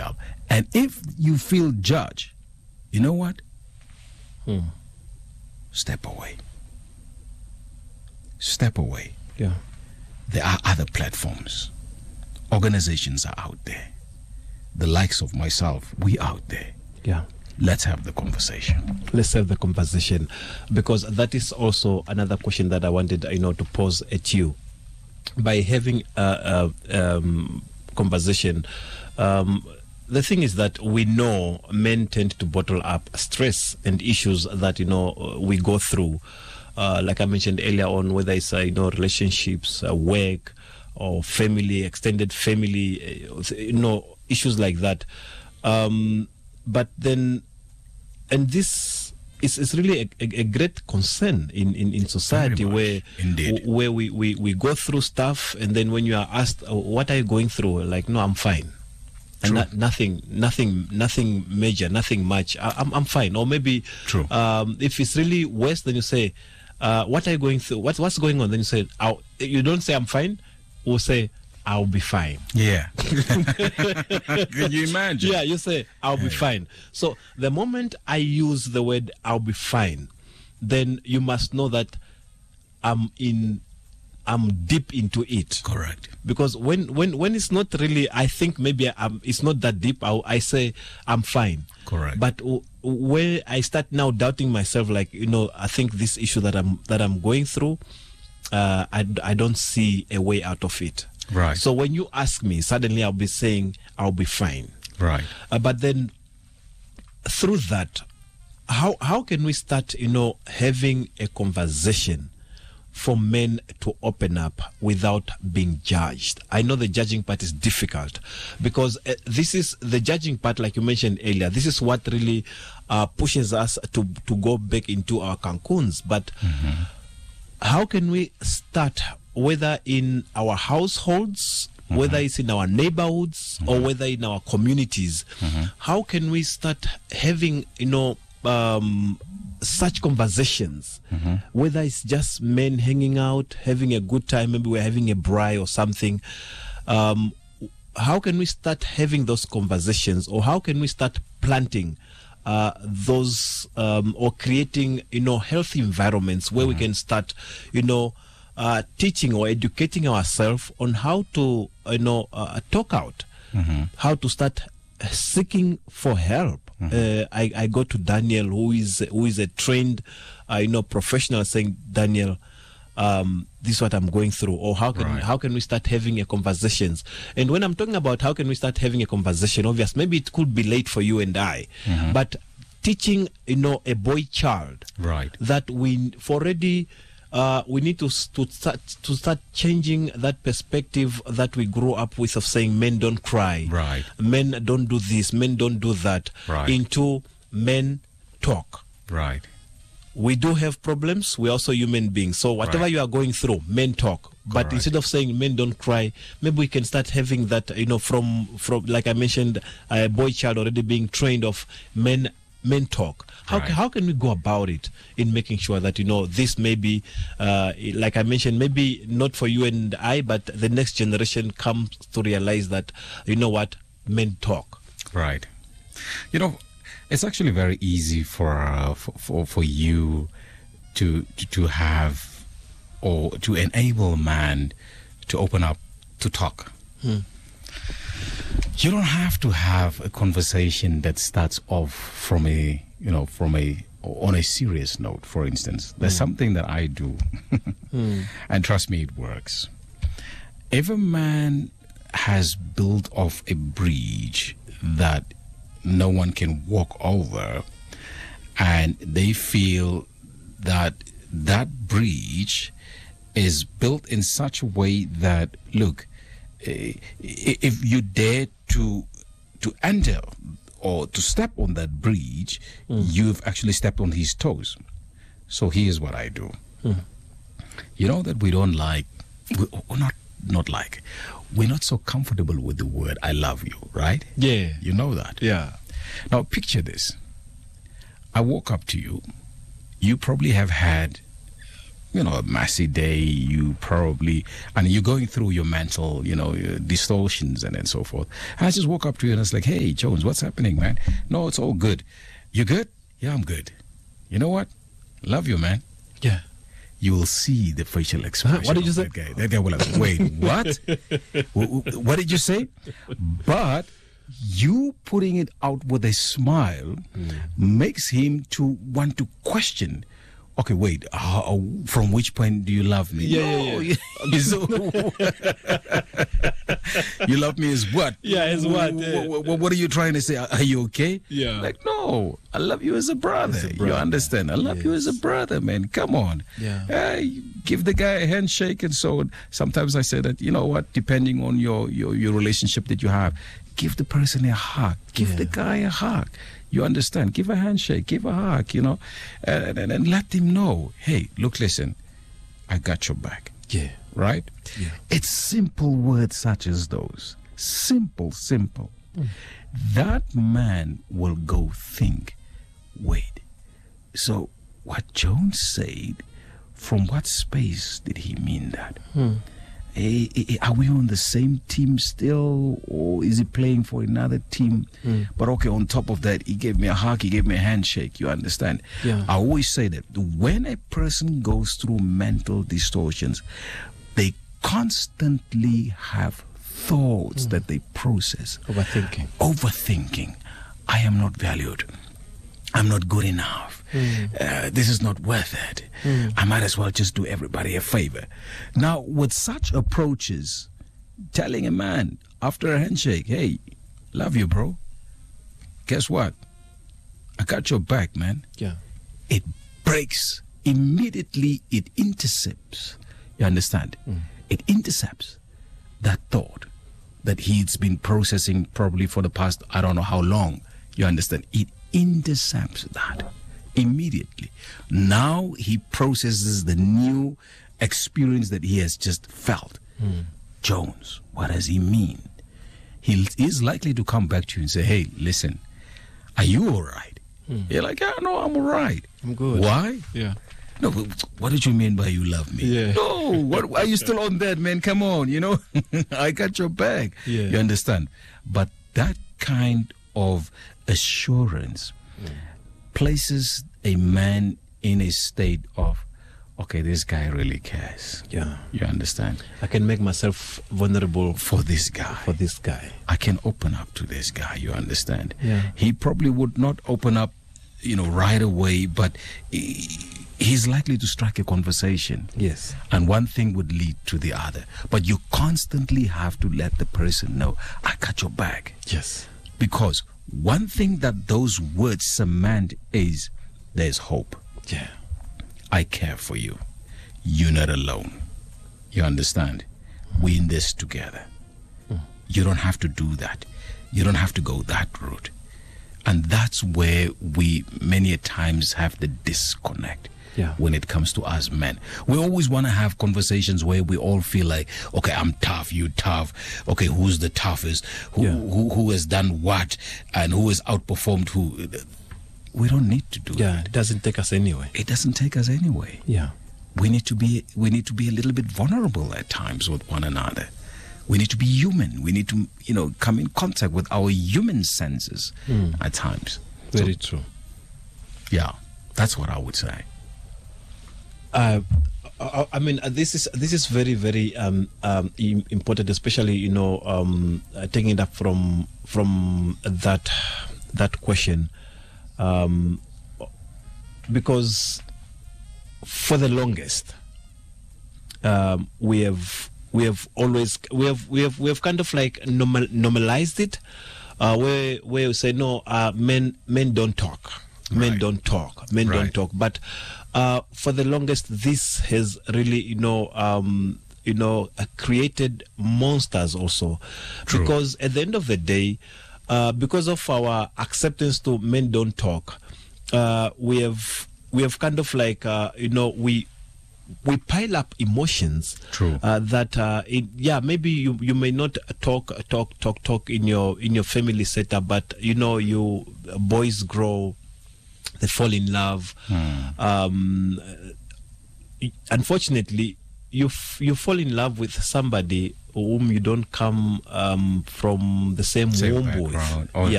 help. And if you feel judged, you know what? Step away. Step away. Yeah. There are other platforms. Organizations are out there. The likes of myself, we out there. Yeah. Let's have the conversation. Let's have the conversation, because that is also another question that I wanted, to pose at you. By having a conversation, the thing is that we know men tend to bottle up stress and issues that we go through. Like I mentioned earlier on, whether it's relationships, work, or family, extended family, issues like that. But then, and this is really a great concern in society, where we go through stuff, and then when you are asked, what are you going through? Like, no, I'm fine. And nothing major, nothing much. I'm fine. Or maybe if it's really worse, then you say, what are you going through? What's going on? Then you say, you don't say I'm fine, or say, I'll be fine. Yeah. Can you imagine? Yeah, you say, I'll be fine. So the moment I use the word I'll be fine, then you must know that I'm deep into it. Correct. Because when it's not really, I think maybe it's not that deep, I say I'm fine. Correct. But where I start now doubting myself, like, I think this issue that I'm going through, I don't see a way out of it. Right. So when you ask me, suddenly I'll be saying I'll be fine. Right. But then through that, how can we start, having a conversation for men to open up without being judged? I know the judging part is difficult, because this is the judging part, like you mentioned earlier. This is what really pushes us to go back into our Cancuns. But how can we start, whether in our households, whether it's in our neighborhoods, or whether in our communities, how can we start having, such conversations, whether it's just men hanging out, having a good time, maybe we're having a braai or something. How can we start having those conversations, or how can we start planting those or creating, healthy environments where we can start, teaching or educating ourselves on how to, talk out, how to start seeking for help. I go to Daniel, who is a trained, professional, saying, Daniel, this is what I'm going through, or how can we start having a conversations? And when I'm talking about how can we start having a conversation, obviously maybe it could be late for you and I, but teaching, a boy child, that we already. We need to start changing that perspective that we grew up with, of saying men don't cry, men don't do this, men don't do that, into men talk. We do have problems. We're also human beings. So whatever you are going through, men talk. But instead of saying men don't cry, maybe we can start having that, from like I mentioned, a boy child already being trained of men talk. How can we go about it in making sure that, this may be, like I mentioned, maybe not for you and I, but the next generation comes to realize that, what, men talk. Right. It's actually very easy for you to have, or to enable a man to open up, to talk. You don't have to have a conversation that starts off on a serious note. For instance, there's something that I do, and trust me, it works. If a man has built off a bridge that no one can walk over, and they feel that that bridge is built in such a way that, look, if you dare to enter or to step on that bridge, you've actually stepped on his toes. So here's what I do. You know that we don't like, not like, we're not so comfortable with the word I love you, right? Yeah. You know that? Yeah. Now picture this. I walk up to you. You probably have had a messy day, you probably, and you're going through your mental, distortions and so forth. And I just walk up to you and it's like, hey, Jones, what's happening, man? No, it's all good. You good? Yeah, I'm good. You know what? Love you, man. Yeah. You will see the facial expression. What did you say? That guy will like, wait, what? What did you say? But you putting it out with a smile makes him to want to question. Okay, wait. From which point do you love me? Yeah. So, you love me as what? Yeah, as what? What are you trying to say? Are you okay? Yeah. Like, no, I love you as a brother. You understand? I love you as a brother, man. Come on. Yeah. Give the guy a handshake and so on. Sometimes I say that, you know what, depending on your relationship that you have, give the person a hug. Give the guy a hug. You understand? Give a handshake, give a hug, and let him know, hey, look, listen, I got your back. Yeah. Right? Yeah. It's simple words such as those. Simple. That man will go think, wait, so what Jones said, from what space did he mean that? Are we on the same team still, or is he playing for another team? But okay, on top of that, he gave me a hug, he gave me a handshake. You understand? Yeah. I always say that when a person goes through mental distortions, they constantly have thoughts that they process. Overthinking. I am not valued. I'm not good enough. This is not worth it. I might as well just do everybody a favor. Now, with such approaches, telling a man after a handshake, hey, love you, bro. Guess what? I got your back, man. Yeah. It breaks immediately. It intercepts. You understand? It intercepts that thought that he's been processing probably for the past, I don't know how long. You understand? It intercepts that immediately. Now he processes the new experience that he has just felt. Jones, what does he mean? He is likely to come back to you and say, hey, listen, are you all right? You're like, yeah, no, I'm all right. I'm good. Why? Yeah. No, what did you mean by you love me? Yeah. No, what are you still on that, man? Come on, I got your back. Yeah. You understand? But that kind of assurance places a man in a state of, okay, this guy really cares. Yeah. You understand? I can make myself vulnerable For this guy. I can open up to this guy, you understand? Yeah. He probably would not open up, right away, but he's likely to strike a conversation. Yes. And one thing would lead to the other. But you constantly have to let the person know, I got your back. Yes. Because one thing that those words cement is there's hope. Yeah. I care for you. You're not alone. You understand? We're in this together. You don't have to do that. You don't have to go that route. And that's where we many a times have the disconnect. Yeah. When it comes to us men, we always want to have conversations where we all feel like, okay, I'm tough, you tough. Okay, who's the toughest? Who has done what, and who has outperformed who? We don't need to do that. It doesn't take us anyway. It doesn't take us anyway. Yeah. We need to be a little bit vulnerable at times with one another. We need to be human. We need to, come in contact with our human senses at times. Very true. Yeah, that's what I would say. I mean, this is very, very important, especially taking it up from that question, because for the longest we have kind of like normalized it, where we say no, men don't talk. Men don't talk. Men don't talk. But for the longest, this has really, created monsters also. True. Because at the end of the day, because of our acceptance to men don't talk, we have kind of like, we pile up emotions. True. That maybe you may not talk in your family setup, but you boys grow, they fall in love. unfortunately, you fall in love with somebody whom you don't come from the same womb with. Okay.